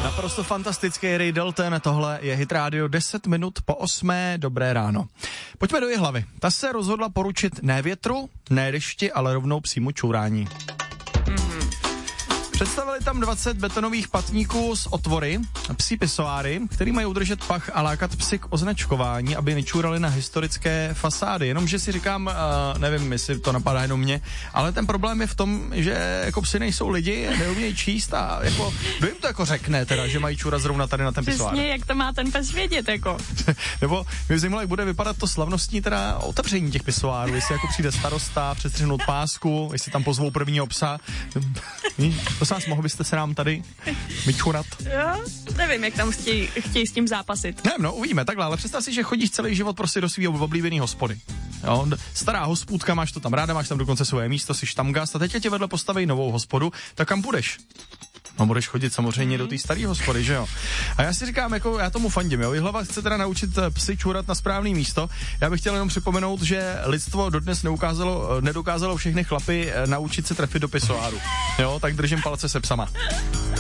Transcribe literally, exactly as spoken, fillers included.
Naprosto fantastický Ray Dalton, tohle je Hit Radio deset minut po osmé, dobré ráno. Pojďme do Jihlavy. Ta se rozhodla poručit ne větru, ne dešti, ale rovnou psímu čurání. Mm-hmm. Představili tam dvacet betonových patníků s otvory, psí pisoáry, který mají udržet pach a lákat psy k označkování, aby nečurali na historické fasády. Jenomže si říkám, uh, nevím, jestli to napadá jenom mě, ale ten problém je v tom, že jako psi nejsou lidi, neumějí číst a jako, kdo jim to jako řekne teda, že mají čurat zrovna tady na ten pisoár. Přesně, jak to má ten pes vědět, jako. Nebo mě zajímalo, jak bude vypadat to slavnostní teda otevření těch pisoárů, jestli jako přijde starosta, přestřihnout pásku, jestli tam pozvou prvního psa. Prosím vás, mohl byste se nám tady vyčurat? Jo, nevím, jak tam chtějí, chtějí s tím zápasit. Ne, no, uvidíme, takhle, ale představ si, že chodíš celý život prostě do svého oblíbené hospody. Jo, stará hospůdka, máš to tam ráda, máš tam dokonce svoje místo, jsi štamgast a teď tě vedle postaví novou hospodu, tak kam půjdeš? No, budeš chodit samozřejmě do té staré hospody, že jo? A já si říkám, jako já tomu fandím, jo? Jihlava chce teda naučit psy čurat na správné místo. Já bych chtěl jenom připomenout, že lidstvo dodnes neukázalo, nedokázalo všechny chlapy naučit se trefit do pisoáru. Jo, tak držím palce se psama.